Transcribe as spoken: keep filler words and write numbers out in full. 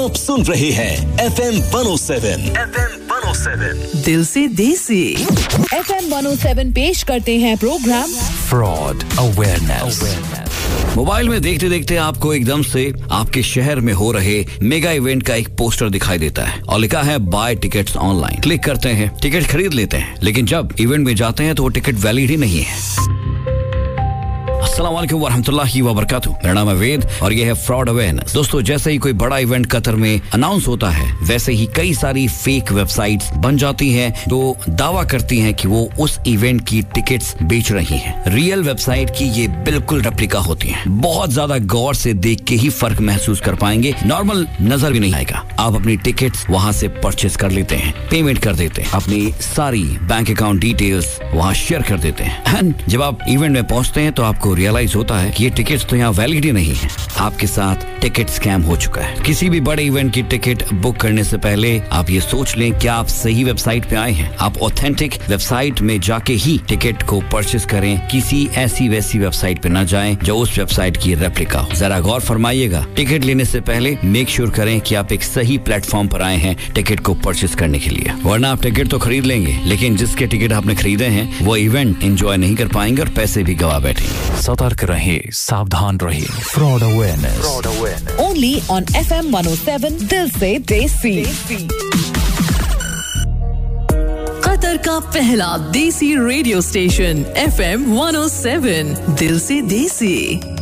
आप सुन रहे हैं F M one O seven F M one O seven दिल से देसी F M one O seven पेश करते हैं प्रोग्राम फ्रॉड अवेयरनेस। मोबाइल में देखते देखते आपको एकदम से आपके शहर में हो रहे मेगा इवेंट का एक पोस्टर दिखाई देता है और लिखा है बाय टिकट्स ऑनलाइन। क्लिक करते हैं, टिकट खरीद लेते हैं, लेकिन जब इवेंट में जाते हैं तो वो टिकट वैलिड ही नहीं है। अस्सलाम वालेकुम वरहमतुल्लाहि वबरकातुहू। मेरा नाम है वेद और ये है फ्रॉड अवेयरनेस। दोस्तों, जैसे ही कोई बड़ा इवेंट कतर में अनाउंस होता है, वैसे ही कई सारी फेक वेबसाइट्स बन जाती हैं जो दावा करती हैं कि वो उस इवेंट की टिकट्स बेच रही हैं। रियल वेबसाइट की ये बिल्कुल रेप्लिका होती हैं। बहुत ज्यादा गौर से देख के ही फर्क महसूस कर पाएंगे, नॉर्मल नजर भी नहीं आएगा। आप अपनी टिकट्स वहां से परचेस कर लेते हैं, पेमेंट कर देते हैं, अपनी सारी बैंक अकाउंट डिटेल्स वहां शेयर कर देते हैं एंड जब आप इवेंट में पहुंचते हैं तो आपको रियलाइज होता है कि ये टिकट्स तो यहाँ वैलिड ही नहीं है। आपके साथ टिकट स्कैम हो चुका है। किसी भी बड़े इवेंट की टिकट बुक करने से पहले आप ये सोच लें कि आप सही वेबसाइट पे आए हैं। आप ऑथेंटिक वेबसाइट में जाके ही टिकट को परचेस करें, किसी ऐसी वैसी वेबसाइट पे न जाएं जो उस वेबसाइट की रेप्लिका हो। जरा गौर फरमाइएगा, टिकट लेने से पहले मेक श्योर करें कि आप एक सही प्लेटफॉर्म पर आए हैं टिकट को परचेस करने के लिए, वरना आप टिकट तो खरीद लेंगे लेकिन जिसके टिकट आपने खरीदे हैं वो इवेंट एंजॉय नहीं कर पाएंगे और पैसे भी गवा बैठेंगे। सतर्क रहे, सावधान रहे। Fraud awareness, fraud awareness only on F M one O seven दिल से देसी। कतर का पहला देसी radio station F M one O seven दिल से देसी।